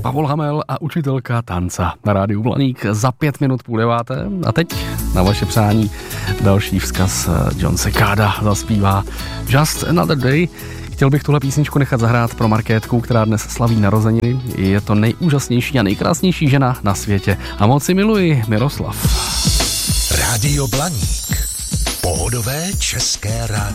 Pavol Hamel a učitelka tanca na rádiu Blaník za 5 minut 8:30. A teď na vaše přání další vzkaz. John Cicada zaspívá Just Another Day. Chtěl bych tuhle písničku nechat zahrát pro Markétku, která dnes slaví narozeniny. Je to nejúžasnější a nejkrásnější žena na světě. A moc si miluji, Miroslav. Rádio Blaník. Pohodové české rádio.